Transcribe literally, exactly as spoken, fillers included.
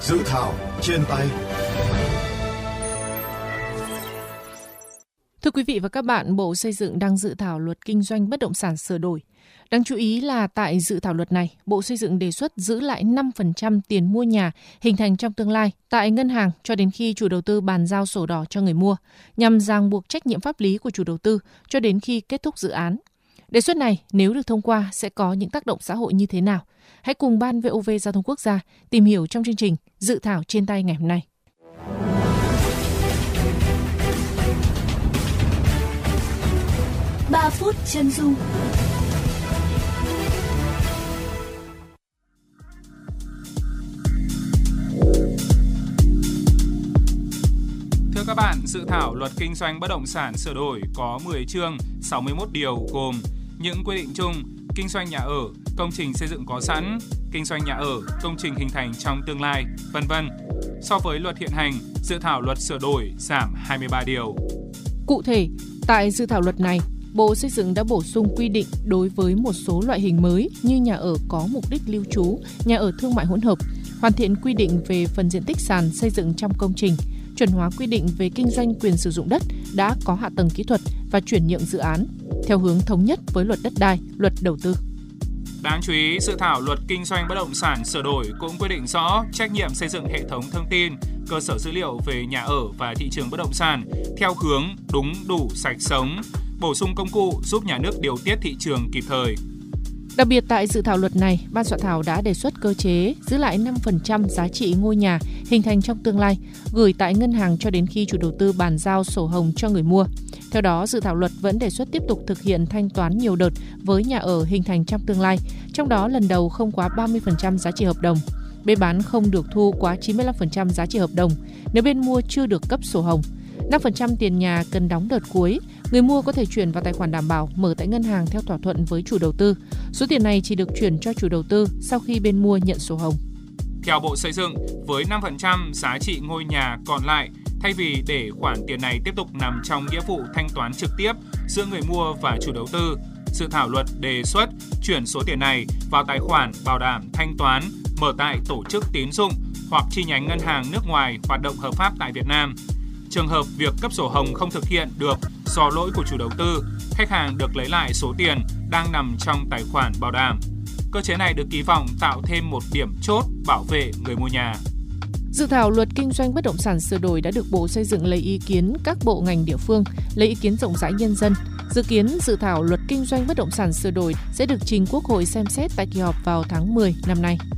Dự thảo trên tay. Thưa quý vị và các bạn, Bộ Xây dựng đang dự thảo luật kinh doanh bất động sản sửa đổi. Đáng chú ý là tại dự thảo luật này, Bộ Xây dựng đề xuất giữ lại năm phần trăm tiền mua nhà hình thành trong tương lai tại ngân hàng cho đến khi chủ đầu tư bàn giao sổ đỏ cho người mua, nhằm ràng buộc trách nhiệm pháp lý của chủ đầu tư cho đến khi kết thúc dự án. Đề xuất này nếu được thông qua sẽ có những tác động xã hội như thế nào? Hãy cùng Ban vê o vê Giao thông Quốc gia tìm hiểu trong chương trình Dự thảo trên tay ngày hôm nay. ba phút chân dung. Thưa các bạn, dự thảo luật kinh doanh bất động sản sửa đổi có mười chương, sáu mươi mốt điều gồm những quy định chung, kinh doanh nhà ở, công trình xây dựng có sẵn, kinh doanh nhà ở, công trình hình thành trong tương lai, vân vân. So với luật hiện hành, dự thảo luật sửa đổi giảm hai mươi ba điều. Cụ thể, tại dự thảo luật này, Bộ Xây dựng đã bổ sung quy định đối với một số loại hình mới như nhà ở có mục đích lưu trú, nhà ở thương mại hỗn hợp, hoàn thiện quy định về phần diện tích sàn xây dựng trong công trình, chuẩn hóa quy định về kinh doanh quyền sử dụng đất đã có hạ tầng kỹ thuật và chuyển nhượng dự án, theo hướng thống nhất với luật đất đai, luật đầu tư. Đáng chú ý, dự thảo luật kinh doanh bất động sản sửa đổi cũng quy định rõ trách nhiệm xây dựng hệ thống thông tin, cơ sở dữ liệu về nhà ở và thị trường bất động sản theo hướng đúng, đủ, sạch, sống, bổ sung công cụ giúp nhà nước điều tiết thị trường kịp thời. Đặc biệt tại dự thảo luật này, Ban soạn thảo đã đề xuất cơ chế giữ lại năm phần trăm giá trị ngôi nhà hình thành trong tương lai, gửi tại ngân hàng cho đến khi chủ đầu tư bàn giao sổ hồng cho người mua. Theo đó, dự thảo luật vẫn đề xuất tiếp tục thực hiện thanh toán nhiều đợt với nhà ở hình thành trong tương lai, trong đó lần đầu không quá ba mươi phần trăm giá trị hợp đồng. Bên bán không được thu quá chín mươi lăm phần trăm giá trị hợp đồng nếu bên mua chưa được cấp sổ hồng. năm phần trăm tiền nhà cần đóng đợt cuối, người mua có thể chuyển vào tài khoản đảm bảo mở tại ngân hàng theo thỏa thuận với chủ đầu tư. Số tiền này chỉ được chuyển cho chủ đầu tư sau khi bên mua nhận sổ hồng. Theo Bộ Xây dựng, với năm phần trăm giá trị ngôi nhà còn lại, thay vì để khoản tiền này tiếp tục nằm trong nghĩa vụ thanh toán trực tiếp giữa người mua và chủ đầu tư, dự thảo luật đề xuất chuyển số tiền này vào tài khoản bảo đảm thanh toán mở tại tổ chức tín dụng hoặc chi nhánh ngân hàng nước ngoài hoạt động hợp pháp tại Việt Nam. Trường hợp việc cấp sổ hồng không thực hiện được do lỗi của chủ đầu tư, khách hàng được lấy lại số tiền đang nằm trong tài khoản bảo đảm. Cơ chế này được kỳ vọng tạo thêm một điểm chốt bảo vệ người mua nhà. Dự thảo luật kinh doanh bất động sản sửa đổi đã được Bộ Xây dựng lấy ý kiến các bộ ngành địa phương, lấy ý kiến rộng rãi nhân dân. Dự kiến dự thảo luật kinh doanh bất động sản sửa đổi sẽ được trình Quốc hội xem xét tại kỳ họp vào tháng mười năm nay.